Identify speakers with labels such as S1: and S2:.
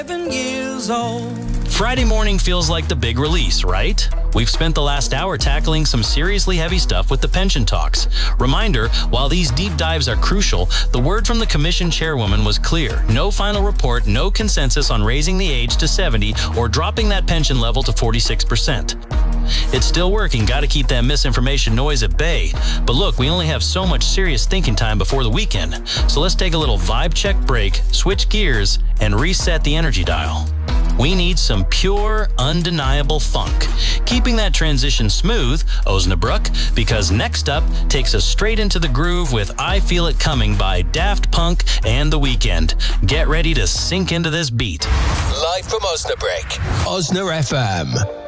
S1: Years old.
S2: Friday morning feels like the big release, right? We've spent the last hour tackling some seriously heavy stuff with the pension talks. Reminder, while these deep dives are crucial, the word from the commission chairwoman was clear. No final report, no consensus on raising the age to 70 or dropping that pension level to 46%. It's still working, gotta keep that misinformation noise at bay. But look, we only have so much serious thinking time before the weekend. So let's take a little vibe check break, switch gears, and reset the energy dial. We need some pure, undeniable funk. Keeping that transition smooth, Osnabrück, because next up takes us straight into the groove with I Feel It Coming by Daft Punk and The Weeknd. Get ready to sink into this beat.
S3: Live from Osnabrück, Osna FM.